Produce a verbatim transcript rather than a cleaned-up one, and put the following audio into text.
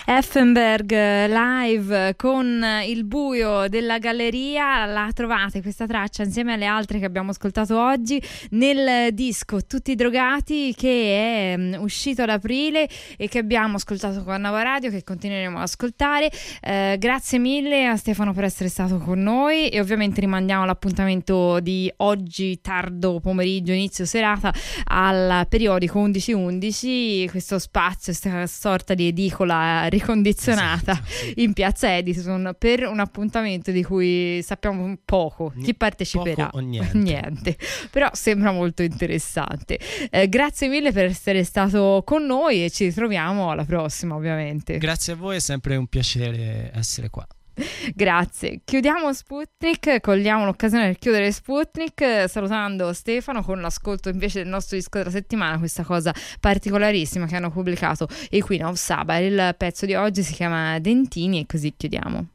Effenberg live con Il buio della galleria. La trovate questa traccia insieme alle altre che abbiamo ascoltato oggi nel disco Tutti drogati, che è um, uscito ad aprile e che abbiamo ascoltato con Nova Radio, che continueremo ad ascoltare. Eh, grazie mille a Stefano per essere stato con noi e ovviamente rimandiamo l'appuntamento di oggi tardo pomeriggio, inizio serata al periodico undici undici, questo spazio, questa sorta di edicola ricondizionata, esatto, sì, in piazza Edison, per un appuntamento di cui sappiamo poco chi parteciperà, poco o niente. niente, però sembra molto interessante. Eh, grazie mille per essere stato con noi e ci ritroviamo alla prossima, ovviamente. Grazie a voi, è sempre un piacere essere qua. Grazie. Chiudiamo Sputnik, cogliamo l'occasione per chiudere Sputnik salutando Stefano con l'ascolto invece del nostro disco della settimana, questa cosa particolarissima che hanno pubblicato Equina of Saba. Il pezzo di oggi si chiama Dentini e così chiudiamo.